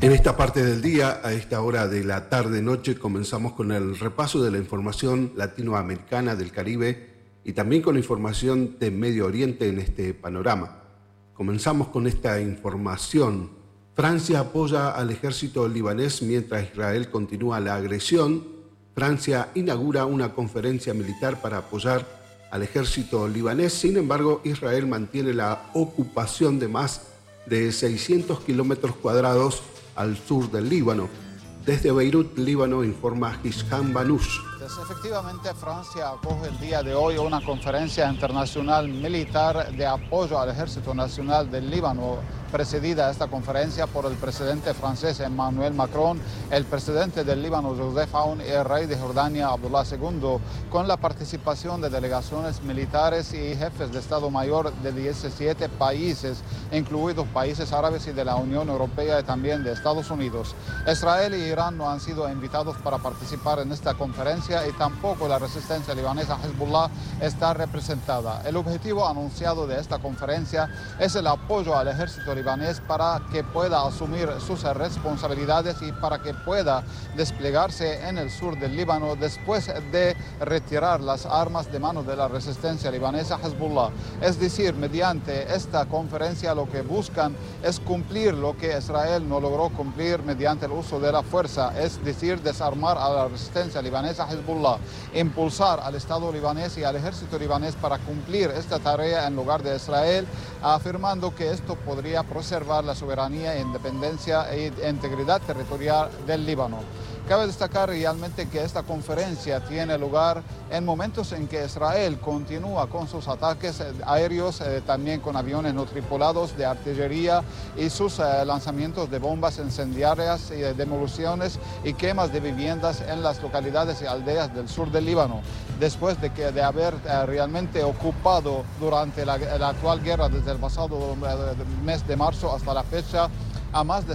En esta parte del día, a esta hora de la tarde-noche, comenzamos con el repaso de la información latinoamericana del Caribe y también con la información de Medio Oriente en este panorama. Comenzamos con esta información. Francia apoya al ejército libanés mientras Israel continúa la agresión. Francia inaugura una conferencia militar para apoyar al ejército libanés. Sin embargo, Israel mantiene la ocupación de más de 600 kilómetros cuadrados al sur del Líbano. Desde Beirut, Líbano, informa Hisham Banush. Efectivamente, Francia acoge el día de hoy una conferencia internacional militar de apoyo al Ejército Nacional del Líbano, presidida esta conferencia por el presidente francés Emmanuel Macron, el presidente del Líbano Joseph Aoun y el rey de Jordania Abdullah II, con la participación de delegaciones militares y jefes de Estado Mayor de 17 países, incluidos países árabes y de la Unión Europea y también de Estados Unidos. Israel y Irán no han sido invitados para participar en esta conferencia y tampoco la resistencia libanesa Hezbollah está representada. El objetivo anunciado de esta conferencia es el apoyo al ejército libanés para que pueda asumir sus responsabilidades y para que pueda desplegarse en el sur del Líbano después de retirar las armas de manos de la resistencia libanesa Hezbollah. Es decir, mediante esta conferencia lo que buscan es cumplir lo que Israel no logró cumplir mediante el uso de la fuerza, es decir, desarmar a la resistencia libanesa Hezbollah, impulsar al Estado libanés y al ejército libanés para cumplir esta tarea en lugar de Israel, afirmando que esto podría preservar la soberanía, independencia e integridad territorial del Líbano. Cabe destacar realmente que esta conferencia tiene lugar en momentos en que Israel continúa con sus ataques aéreos, también con aviones no tripulados de artillería y sus lanzamientos de bombas incendiarias y demoliciones y quemas de viviendas en las localidades y aldeas del sur del Líbano. Después de haber realmente ocupado durante la actual guerra desde el pasado mes de marzo hasta la fecha a más de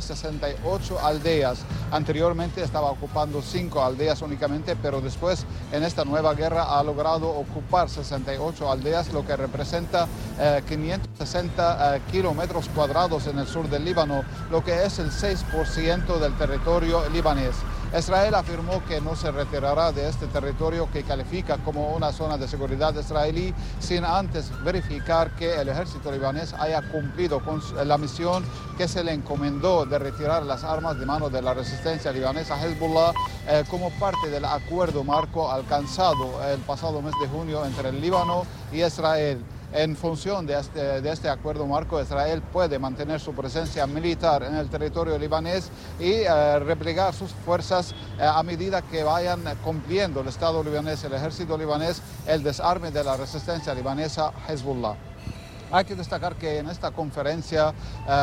68 aldeas. Anteriormente estaba ocupando 5 aldeas únicamente, pero después en esta nueva guerra ha logrado ocupar 68 aldeas, lo que representa 560 kilómetros cuadrados en el sur del Líbano, lo que es el 6% del territorio libanés. Israel afirmó que no se retirará de este territorio que califica como una zona de seguridad israelí sin antes verificar que el ejército libanés haya cumplido con la misión que se le encomendó de retirar las armas de manos de la resistencia libanesa Hezbollah como parte del acuerdo marco alcanzado el pasado mes de junio entre el Líbano y Israel. En función de este acuerdo marco, Israel puede mantener su presencia militar en el territorio libanés y replegar sus fuerzas a medida que vayan cumpliendo el Estado libanés, el ejército libanés, el desarme de la resistencia libanesa Hezbollah. Hay que destacar que en esta conferencia,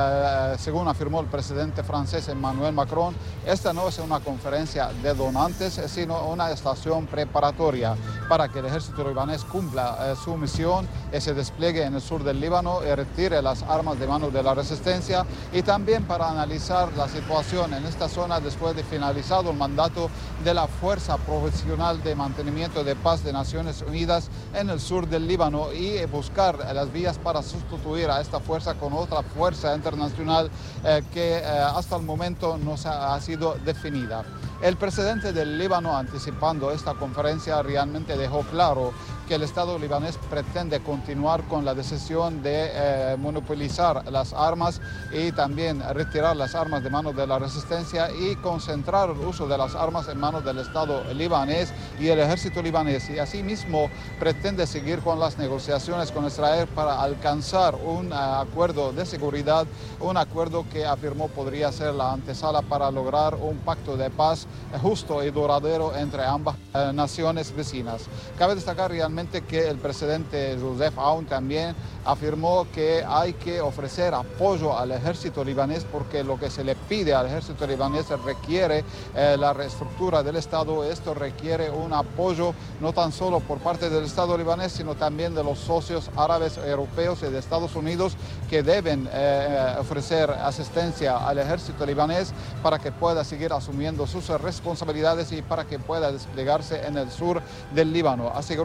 según afirmó el presidente francés Emmanuel Macron, esta no es una conferencia de donantes, sino una estación preparatoria para que el ejército libanés cumpla su misión y se despliegue en el sur del Líbano y retire las armas de manos de la resistencia, y también para analizar la situación en esta zona después de finalizado el mandato de la Fuerza Profesional de Mantenimiento de Paz de Naciones Unidas en el sur del Líbano y buscar las vías para sustituir a esta fuerza con otra fuerza internacional que hasta el momento no ha sido definida. El presidente del Líbano, anticipando esta conferencia, realmente dejó claro que el Estado libanés pretende continuar con la decisión de monopolizar las armas y también retirar las armas de manos de la resistencia y concentrar el uso de las armas en manos del Estado libanés y el ejército libanés. Y asimismo pretende seguir con las negociaciones con Israel para alcanzar un acuerdo de seguridad, un acuerdo que afirmó podría ser la antesala para lograr un pacto de paz justo y duradero entre ambas naciones vecinas. Cabe destacar realmente que el presidente Joseph Aoun también afirmó que hay que ofrecer apoyo al ejército libanés porque lo que se le pide al ejército libanés requiere la reestructura del Estado. Esto requiere un apoyo no tan solo por parte del Estado libanés, sino también de los socios árabes, europeos y de Estados Unidos, que deben ofrecer asistencia al ejército libanés para que pueda seguir asumiendo sus responsabilidades y para que pueda desplegarse en el sur del Líbano, asegurando que el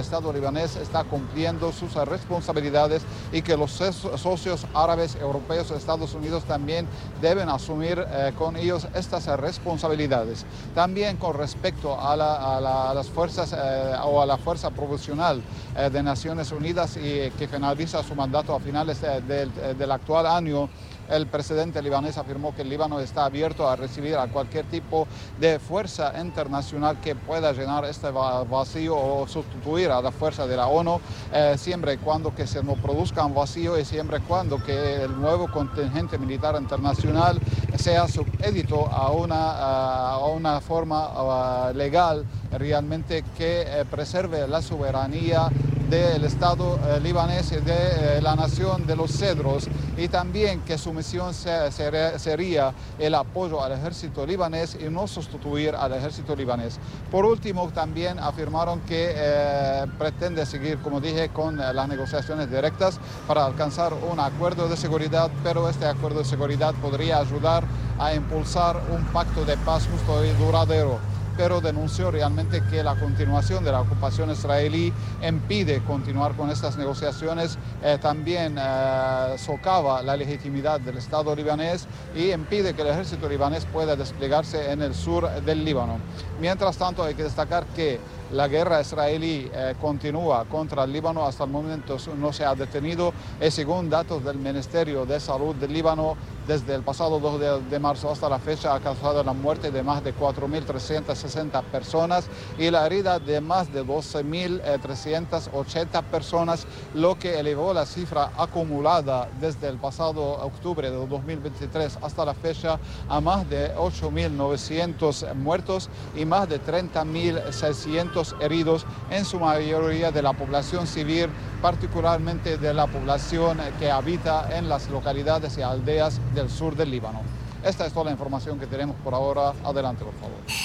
Estado libanés está cumpliendo sus responsabilidades y que los socios árabes, europeos, Estados Unidos también deben asumir con ellos estas responsabilidades. También con respecto a las fuerzas o a la fuerza provisional de Naciones Unidas y que finaliza su mandato a finales del actual año, el presidente libanés afirmó que el Líbano está abierto a recibir a cualquier tipo de fuerza internacional que pueda llenar este vacío o sustituir a la fuerza de la ONU, siempre y cuando que se no produzca un vacío y siempre y cuando que el nuevo contingente militar internacional sea supedito a una forma legal realmente que preserve la soberanía del Estado libanés y de la nación de los cedros, y también que su misión sería el apoyo al ejército libanés y no sustituir al ejército libanés. Por último, también afirmaron que pretende seguir, como dije, con las negociaciones directas para alcanzar un acuerdo de seguridad, pero este acuerdo de seguridad podría ayudar a impulsar un pacto de paz justo y duradero. Pero denunció realmente que la continuación de la ocupación israelí impide continuar con estas negociaciones, también socava la legitimidad del Estado libanés y impide que el ejército libanés pueda desplegarse en el sur del Líbano. Mientras tanto, hay que destacar que la guerra israelí continúa contra el Líbano, hasta el momento no se ha detenido y según datos del Ministerio de Salud del Líbano, desde el pasado 2 de marzo hasta la fecha ha causado la muerte de más de 4.360 personas y la herida de más de 12.380 personas, lo que elevó la cifra acumulada desde el pasado octubre de 2023 hasta la fecha a más de 8.900 muertos y más de 30.600 heridos, en su mayoría de la población civil, particularmente de la población que habita en las localidades y aldeas del sur del Líbano. Esta es toda la información que tenemos por ahora. Adelante, por favor.